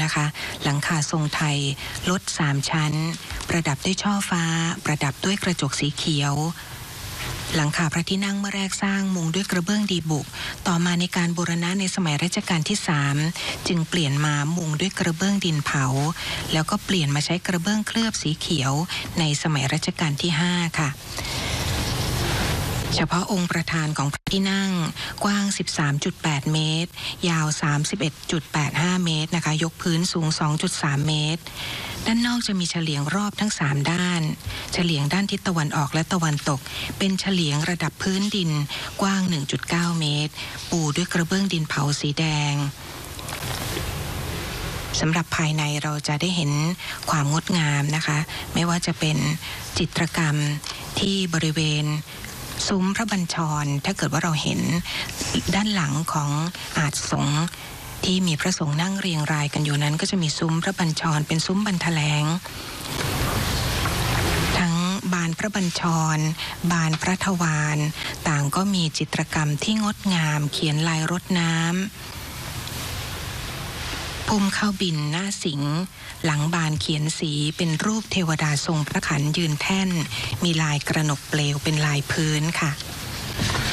นะคะหลังคาทรงไทยลด3ชั้นประดับด้วยช่อฟ้าประดับด้วยกระจกสีเขียวหลังคาพระที่นั่งเมื่อแรกสร้างมุงด้วยกระเบื้องดีบุกต่อมาในการบูรณะในสมัยรัชกาลที่3จึงเปลี่ยนมามุงด้วยกระเบื้องดินเผาแล้วก็เปลี่ยนมาใช้กระเบื้องเคลือบสีเขียวในสมัยรัชกาลที่5ค่ะเฉพาะองค์ประธานของพระที่นั่งกว้าง 13.8 เมตรยาว 31.85 เมตรนะคะยกพื้นสูง 2.3 เมตรด้านนอกจะมีเฉลียงรอบทั้ง3ด้านเฉลียงด้านทิศตะวันออกและตะวันตกเป็นเฉลียงระดับพื้นดินกว้าง 1.9 เมตรปูด้วยกระเบื้องดินเผาสีแดงสำหรับภายในเราจะได้เห็นความงดงามนะคะไม่ว่าจะเป็นจิตรกรรมที่บริเวณซุ้มพระบัญชรถ้าเกิดว่าเราเห็นด้านหลังของอาสน์สงฆ์ที่มีพระสงฆ์นั่งเรียงรายกันอยู่นั้นก็จะมีซุ้มพระบัญชรเป็นซุ้มบรรแถลงทั้งบานพระบัญชรบานพระทวารต่างก็มีจิตรกรรมที่งดงามเขียนลายรดน้ำพุ่มเข้าบินหน้าสิงห์หลังบานเขียนสีเป็นรูปเทวดาทรงพระขันยืนแท่นมีลายกระหนกเปลวเป็นลายพื้นค่ะ